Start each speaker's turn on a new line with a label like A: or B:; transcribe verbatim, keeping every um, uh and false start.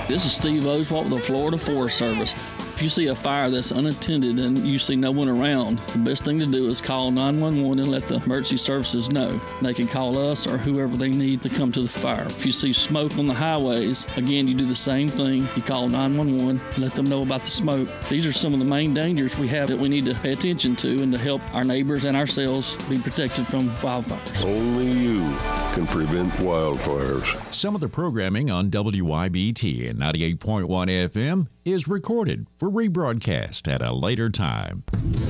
A: This is Steve Oswalt with the Florida Forest Service. If you see a fire that's unattended and you see no one around, the best thing to do is call nine one one and let the emergency services know. They can call us or whoever they need to come to the fire. If you see smoke on the highways, again, you do the same thing. You call nine one one, let them know about the smoke. These are some of the main dangers we have that we need to pay attention to and to help our neighbors and ourselves be protected from wildfires.
B: Only you can prevent wildfires.
C: Some of the programming on W I B T and ninety-eight point one F M is recorded for rebroadcast at a later time.